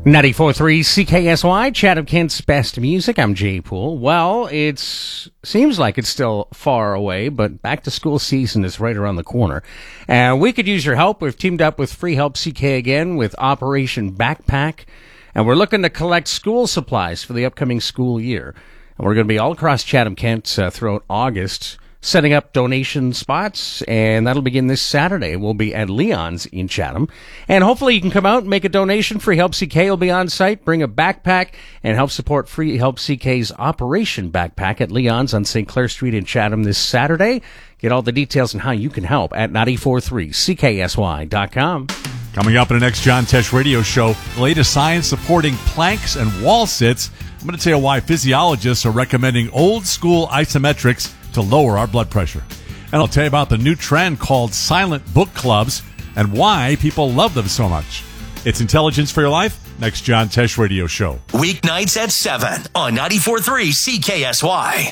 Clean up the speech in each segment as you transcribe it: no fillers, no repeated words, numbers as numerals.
94.3 CKSY, Chatham-Kent's best music. I'm Jay Poole. Well, it seems like it's still far away, but back to school season is right around the corner. And we could use your help. We've teamed up with Free Help CK again with Operation Backpack, and we're looking to collect school supplies for the upcoming school year. And we're going to be all across Chatham-Kent throughout August, setting up donation spots, and that'll begin this Saturday. We'll be at Leon's in Chatham, and hopefully you can come out and make a donation. Free Help CK will be on site, bring a backpack, and help support Free Help CK's Operation Backpack at Leon's on St. Clair Street in Chatham this Saturday. Get all the details on how you can help at 943CKSY.com. Coming up in the next John Tesh radio show, the latest science supporting planks and wall sits. I'm going to tell you why physiologists are recommending old school isometrics to lower our blood pressure. And I'll tell you about the new trend called silent book clubs and why people love them so much. It's Intelligence for Your Life, next John Tesh radio show. Weeknights at 7 on 94.3 CKSY.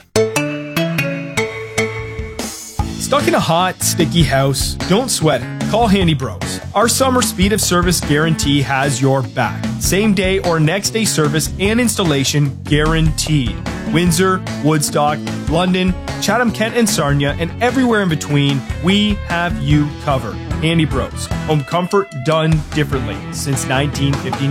Stuck in a hot, sticky house? Don't sweat it. Call Handy Bros. Our summer speed of service guarantee has your back. Same day or next day service and installation guaranteed. Windsor, Woodstock, London, Chatham-Kent and Sarnia, and everywhere in between, we have you covered. Handy Bros. Home comfort done differently since 1959.